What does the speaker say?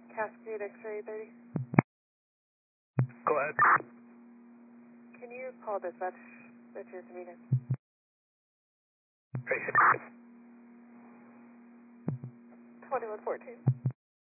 Cascade X-ray 30. Go ahead. Can you call dispatch that you're to meet in? Tracy. 2114.